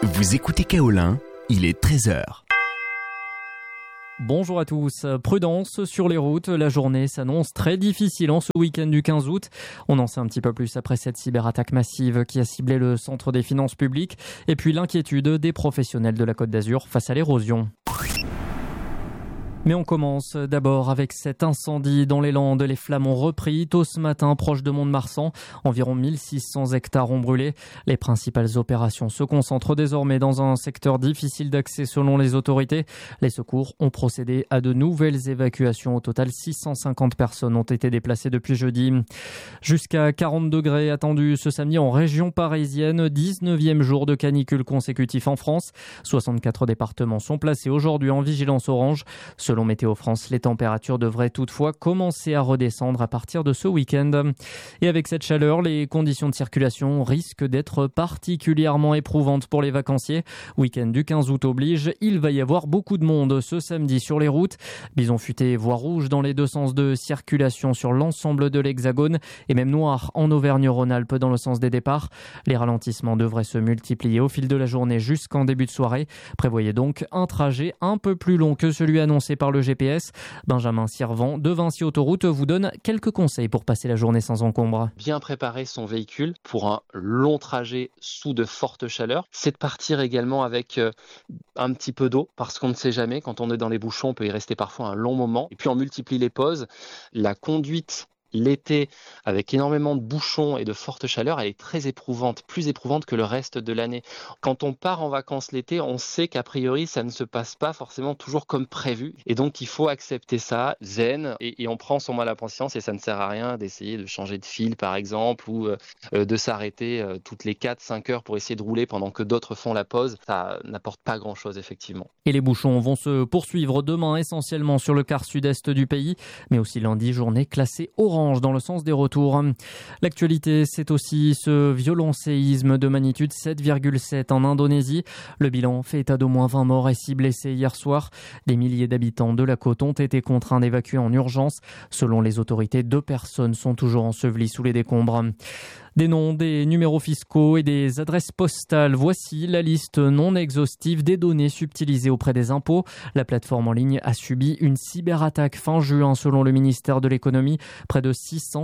Vous écoutez Kaolin, il est 13h. Bonjour à tous. Prudence sur les routes. La journée s'annonce très difficile en ce week-end du 15 août. On en sait un petit peu plus après cette cyberattaque massive qui a ciblé le centre des finances publiques et puis l'inquiétude des professionnels de la Côte d'Azur face à l'érosion. Mais on commence d'abord avec cet incendie dans les Landes. Les flammes ont repris tôt ce matin proche de Mont-de-Marsan. Environ 1600 hectares ont brûlé. Les principales opérations se concentrent désormais dans un secteur difficile d'accès selon les autorités. Les secours ont procédé à de nouvelles évacuations. Au total, 650 personnes ont été déplacées depuis jeudi. Jusqu'à 40 degrés attendus ce samedi en région parisienne. 19e jour de canicule consécutif en France. 64 départements sont placés aujourd'hui en vigilance orange. Selon Météo France, les températures devraient toutefois commencer à redescendre à partir de ce week-end. Et avec cette chaleur, les conditions de circulation risquent d'être particulièrement éprouvantes pour les vacanciers. Week-end du 15 août oblige, il va y avoir beaucoup de monde ce samedi sur les routes. Bison futé, voie rouge dans les deux sens de circulation sur l'ensemble de l'Hexagone et même noir en Auvergne-Rhône-Alpes dans le sens des départs. Les ralentissements devraient se multiplier au fil de la journée jusqu'en début de soirée. Prévoyez donc un trajet un peu plus long que celui annoncé par le GPS. Benjamin Sirvent de Vinci Autoroute vous donne quelques conseils pour passer la journée sans encombre. Bien préparer son véhicule pour un long trajet sous de fortes chaleurs. C'est de partir également avec un petit peu d'eau parce qu'on ne sait jamais, quand on est dans les bouchons, on peut y rester parfois un long moment. Et puis on multiplie les pauses. La conduite l'été, avec énormément de bouchons et de fortes chaleurs, elle est très éprouvante, plus éprouvante que le reste de l'année. Quand on part en vacances l'été, on sait qu'a priori, ça ne se passe pas forcément toujours comme prévu. Et donc, il faut accepter ça, zen, et on prend son mal à patience et ça ne sert à rien d'essayer de changer de fil, par exemple, ou de s'arrêter toutes les 4-5 heures pour essayer de rouler pendant que d'autres font la pause. Ça n'apporte pas grand-chose, effectivement. Et les bouchons vont se poursuivre demain, essentiellement sur le quart sud-est du pays, mais aussi lundi, journée classée orange dans le sens des retours. L'actualité, c'est aussi ce violent séisme de magnitude 7,7 en Indonésie. Le bilan fait état d'au moins 20 morts et 6 blessés hier soir. Des milliers d'habitants de la côte ont été contraints d'évacuer en urgence. Selon les autorités, 2 personnes sont toujours ensevelies sous les décombres. Des noms, des numéros fiscaux et des adresses postales. Voici la liste non exhaustive des données subtilisées auprès des impôts. La plateforme en ligne a subi une cyberattaque fin juin selon le ministère de l'économie. Près de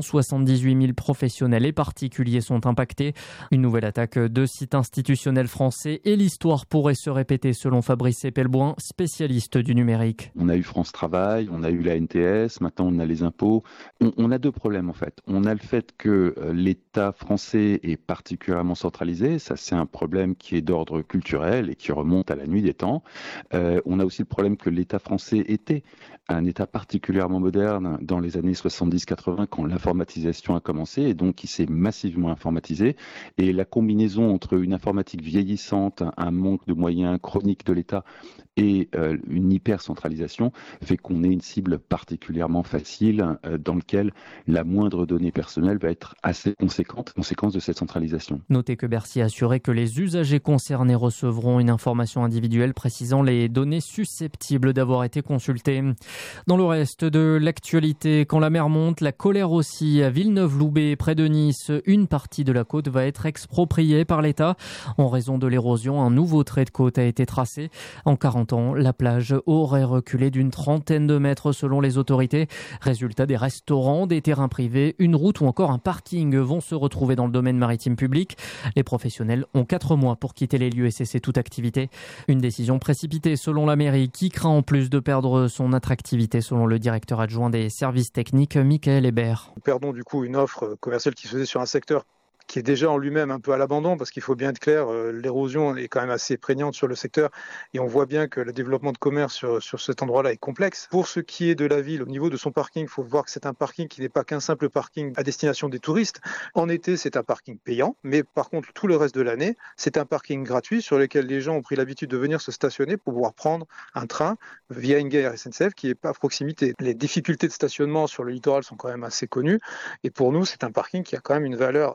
678 000 professionnels et particuliers sont impactés. Une nouvelle attaque de sites institutionnels français et l'histoire pourrait se répéter selon Fabrice Epelboin, spécialiste du numérique. On a eu France Travail, on a eu la NTS, maintenant on a les impôts. On a 2 problèmes en fait. On a le fait que l'État français est particulièrement centralisé. Ça, c'est un problème qui est d'ordre culturel et qui remonte à la nuit des temps. On a aussi le problème que l'État français était un État particulièrement moderne dans les années 70-80 quand l'informatisation a commencé et donc il s'est massivement informatisé. Et la combinaison entre une informatique vieillissante, un manque de moyens chroniques de l'État et une hyper-centralisation fait qu'on est une cible particulièrement facile dans laquelle la moindre donnée personnelle va être assez conséquente, conséquence de cette centralisation. Notez que Bercy a assuré que les usagers concernés recevront une information individuelle précisant les données susceptibles d'avoir été consultées. Dans le reste de l'actualité, quand la mer monte, la colère aussi à Villeneuve-Loubet, près de Nice. Une partie de la côte va être expropriée par l'État. En raison de l'érosion, un nouveau trait de côte a été tracé. En 40 ans, la plage aurait reculé d'une trentaine de mètres selon les autorités. Résultat, des restaurants, des terrains privés, une route ou encore un parking vont se retrouver dans le domaine maritime public. Les professionnels ont 4 mois pour quitter les lieux et cesser toute activité. Une décision précipitée selon la mairie qui craint en plus de perdre son attractivité selon le directeur adjoint des services techniques, Michael Hébert. Nous perdons du coup une offre commerciale qui se faisait sur un secteur qui est déjà en lui-même un peu à l'abandon, parce qu'il faut bien être clair, l'érosion est quand même assez prégnante sur le secteur, et on voit bien que le développement de commerce sur cet endroit-là est complexe. Pour ce qui est de la ville, au niveau de son parking, il faut voir que c'est un parking qui n'est pas qu'un simple parking à destination des touristes. En été, c'est un parking payant, mais par contre, tout le reste de l'année, c'est un parking gratuit sur lequel les gens ont pris l'habitude de venir se stationner pour pouvoir prendre un train via une gare SNCF qui n'est pas à proximité. Les difficultés de stationnement sur le littoral sont quand même assez connues, et pour nous, c'est un parking qui a quand même une valeur assez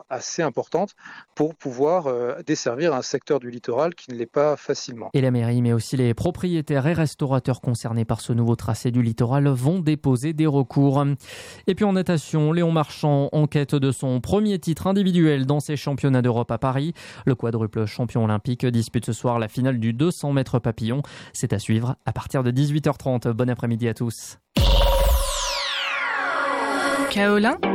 importante pour pouvoir desservir un secteur du littoral qui ne l'est pas facilement. Et la mairie, mais aussi les propriétaires et restaurateurs concernés par ce nouveau tracé du littoral vont déposer des recours. Et puis en natation, Léon Marchand en quête de son premier titre individuel dans ses championnats d'Europe à Paris. Le quadruple champion olympique dispute ce soir la finale du 200 mètres papillon. C'est à suivre à partir de 18h30. Bon après-midi à tous. Kaolin